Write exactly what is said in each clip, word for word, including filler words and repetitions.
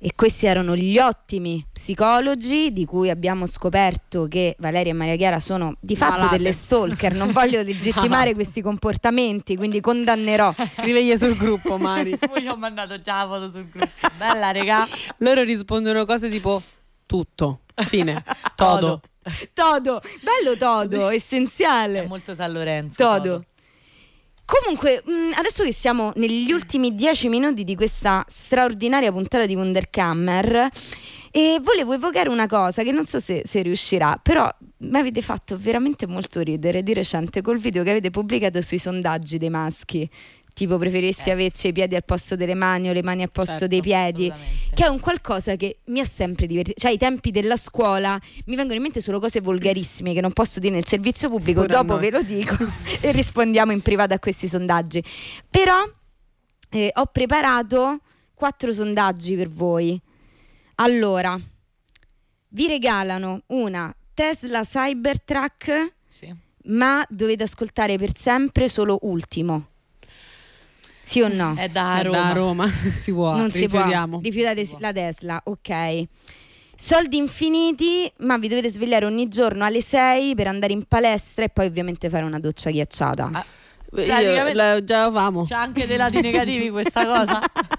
E questi erano gli ottimi psicologi di cui abbiamo scoperto che Valeria e Maria Chiara sono di fatto Malate. delle stalker. Non voglio legittimare questi comportamenti, quindi condannerò. Scrivegli sul gruppo, Mari. Poi ho mandato già la foto sul gruppo. Bella, regà. Loro rispondono cose tipo tutto, fine, todo. Todo, bello Todo, essenziale. È molto San Lorenzo. Todo. Todo. Comunque, mh, adesso che siamo negli ultimi dieci minuti di questa straordinaria puntata di Wunderkammer, e volevo evocare una cosa che non so se, se riuscirà, però mi avete fatto veramente molto ridere di recente col video che avete pubblicato sui sondaggi dei maschi. Tipo, preferissi Eh. averci i piedi al posto delle mani o le mani al posto Certo, dei piedi, assolutamente. che è un qualcosa che mi ha sempre divertito. Cioè, ai tempi della scuola mi vengono in mente solo cose volgarissime che non posso dire nel servizio pubblico. Pure a Dopo noi. ve lo dico e rispondiamo in privato a questi sondaggi. Però eh, ho preparato quattro sondaggi per voi. Allora, vi regalano una Tesla Cybertruck, Sì. ma dovete ascoltare per sempre solo Ultimo. Sì o no? È da È Roma. da Roma, si può, Non si può. rifiutiamo. Rifiutate la Tesla, ok. Soldi infiniti, ma vi dovete svegliare ogni giorno alle sei per andare in palestra e poi ovviamente fare una doccia ghiacciata. Ah, Io praticamente- la- già lo famo, C'ha anche dei lati negativi questa cosa.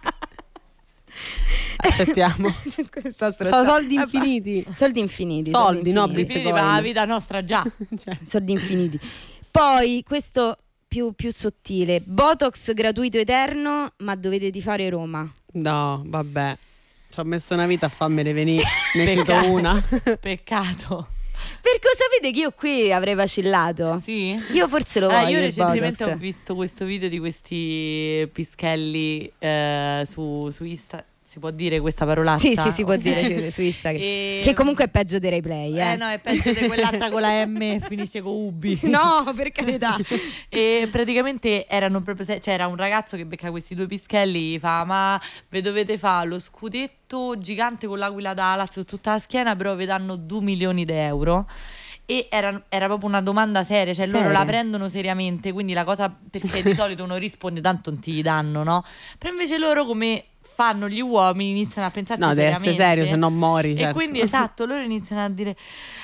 accettiamo. Sto Sono soldi Vabbè. infiniti. Soldi infiniti. Soldi, no, infiniti. Infiniti per la vita nostra già. Cioè, Soldi infiniti. Poi questo più, più sottile: Botox gratuito eterno, ma dovete fare Roma. no, vabbè. Ci ho messo una vita a farmene venire. Ne cito Peccato. una. Peccato. Perché sapete che io qui avrei vacillato? Sì? Io forse lo Ah, voglio io il recentemente Botox. ho visto questo video di questi pischelli eh, su, su Insta. Si può dire questa parolaccia? Sì, sì, si può Ok. dire su Instagram. E- Che comunque è peggio dei replay, eh. Eh no, è peggio di quell'altra con la M e finisce con Ubi. No, per carità. E praticamente erano proprio se- c'era un ragazzo che becca questi due pischelli, gli fa: ma ve dovete fare lo scudetto gigante con l'aquila da Lazio su tutta la schiena, però vi danno due milioni di euro. E era, era proprio una domanda seria, cioè loro Seria. la prendono seriamente, quindi la cosa, perché di solito uno risponde tanto non ti danno, no? Però invece loro, come fanno gli uomini, iniziano a pensarci No, deve seriamente. essere serio, se no mori. E certo. quindi esatto, loro iniziano a dire: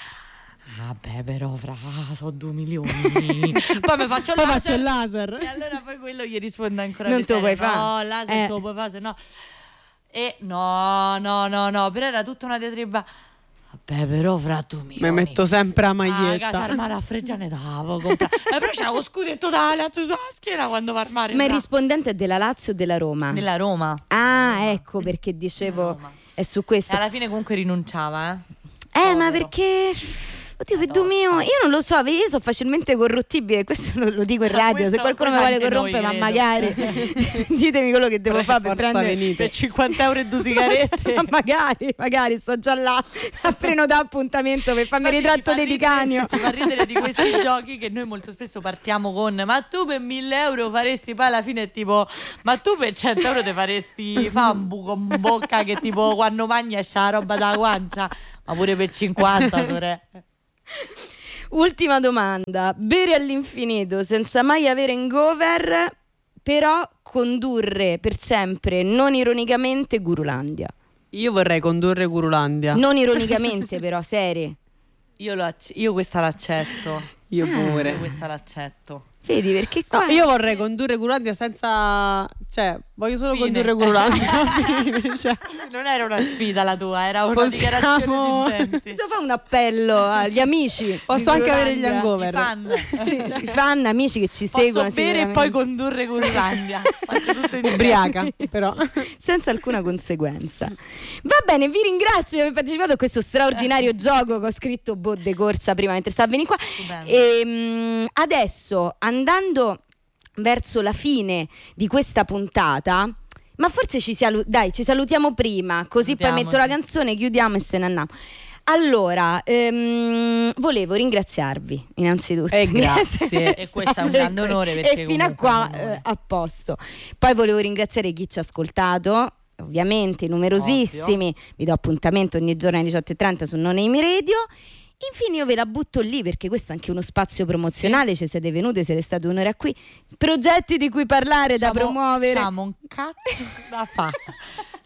vabbè, però fra sono due milioni. Poi mi faccio Poi il faccio il laser. laser. E allora poi quello gli risponde ancora Non più te lo serio, puoi no, fare. laser Eh. te lo puoi fare, se no. E no, no, no, no, però era tutta una diatriba. Vabbè, però fra tu mi Mi metto sempre la Ah, maglietta. casa armare a Freggiane davo comprare. Eh, però c'era lo scudetto da Lazio sulla schiena quando va a armare. Ma il là. rispondente è della Lazio o della Roma? Nella Roma. Ah, Roma. ecco perché dicevo Roma. è su E questo. alla fine comunque rinunciava, eh. Eh, ma povero. perché Oddio, per Dio mio, io non lo so, io sono facilmente corruttibile, questo lo, lo dico in Ma radio, se questo- qualcuno mi questo vuole anche noi, corrompere, ma credo. magari ditemi quello che devo Per fare per forza prendere venite. Per cinquanta euro e due sigarette. Ma magari, magari sto già là a prenotare appuntamento per farmi il Infatti ritratto ci fa di ridere- Ticanio. Ci fa ridere di questi giochi che noi molto spesso partiamo con: ma tu per mille euro faresti, poi alla fine è tipo: ma tu per cento euro ti faresti fa un buco in bocca che tipo quando mangi esce la roba da guancia, ma pure per cinquanta dovrei. Ultima domanda, bere all'infinito senza mai avere hangover, però condurre per sempre, non ironicamente, Gurulandia. Io vorrei condurre Gurulandia. Non ironicamente però, serie. Io, lo acc- io questa l'accetto. Io Ah. pure. Io questa l'accetto. Vedi, perché No, qua... io vorrei condurre Gurulandia senza... Cioè, voglio solo Fine. condurre Gurulandia. Fine, cioè. Non era una sfida la tua, era una Possiamo- dichiarazione di intenti. Posso fare un appello agli amici? Posso di anche avere gli Gurulandia? hangover. I fan. Sì, sì, fan, amici che ci Posso seguono bere e sicuramente. poi condurre Gurulandia. Faccio tutto in Ubriaca, però. senza alcuna conseguenza. Va bene, vi ringrazio di aver partecipato a questo straordinario gioco che ho scritto boh de corsa prima mentre stavo a venire qua. Stupendo. E, adesso, andando verso la fine di questa puntata, ma forse ci, salu- dai, ci salutiamo prima, così poi Salutiamoci. metto la canzone, chiudiamo e se ne andiamo. Allora, ehm, volevo ringraziarvi innanzitutto. E grazie. E questo è un grande onore, perché e fino a comunque è qua un onore. eh, a posto. Poi volevo ringraziare chi ci ha ascoltato, ovviamente numerosissimi. Vi do appuntamento ogni giorno alle diciotto e trenta su Non Amy Radio. Infine io ve la butto lì perché questo è anche uno spazio promozionale, ci siete venute, siete state un'ora qui, progetti di cui parlare, da C'amo- promuovere. c'amo un cazzo da fare.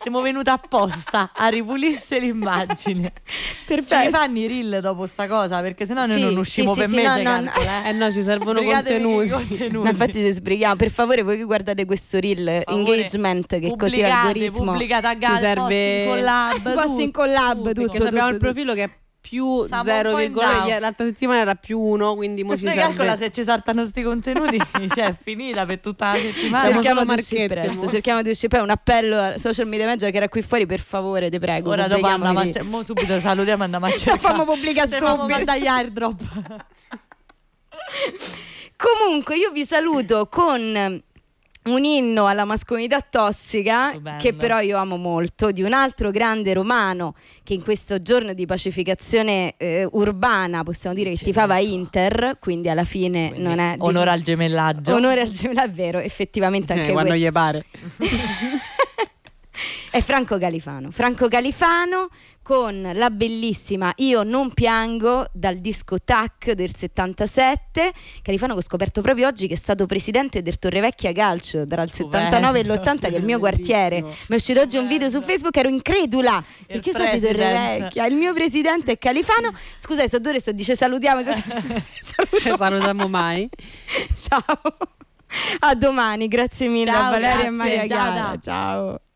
Siamo venute apposta a ripulisse l'immagine. Perfetto. Ci fanno i reel dopo sta cosa, perché sennò noi Sì, non usciamo sì, per sì, mese, sì, no, no, calcola, eh. Eh no, ci servono Sbrigatevi contenuti. con i contenuti. No, infatti ci sbrighiamo. Per favore, voi che guardate questo reel, favore, engagement, che così pubblicate, l'algoritmo pubblica, taggate, Ci serve- post in collab, post tutto, in collab, tutto. tutto, Perché abbiamo il tutto. profilo che è più Siamo un zero po' in virgola down. l'altra settimana era più uno, quindi mo ci Noi calcola, serve. se ci saltano sti contenuti, cioè è finita per tutta la settimana. Siamo Cerchiamo solo di uscire marchette, presto, mo. cerchiamo di uscire. Poi un appello al social media manager che era qui fuori, per favore, te prego. Ora dopo pubblichiamo andiamo a i- cer- mo subito salutiamo e andiamo a cercare. Fammo pubblicare Se fammo subito. mandare gli airdrop. Comunque io vi saluto con un inno alla mascolinità tossica, Stupendo. che però io amo molto, di un altro grande romano che in questo giorno di pacificazione eh, urbana, possiamo dire che Certo. tifava Inter, quindi alla fine Quindi, non è... di- onore al gemellaggio. Onore al gemellaggio, è vero, effettivamente anche Eh, quando questo. gli pare. È Franco Califano. Franco Califano con la bellissima Io non piango dal disco Tac del settantasette. Califano che ho scoperto proprio oggi che è stato presidente del Torrevecchia Calcio tra il Stupendo. settantanove e l'ottanta, che è il mio quartiere. Mi è uscito oggi un video su Facebook, ero incredula perché io sono di president. Torrevecchia. Il mio presidente è Califano. Scusa, so dove sto, dice salutiamo. Cioè, Non salutiamo mai. ciao. A domani, grazie mille Ciao, a Valeria grazie, e Maria ciao, Chiara. da. Ciao.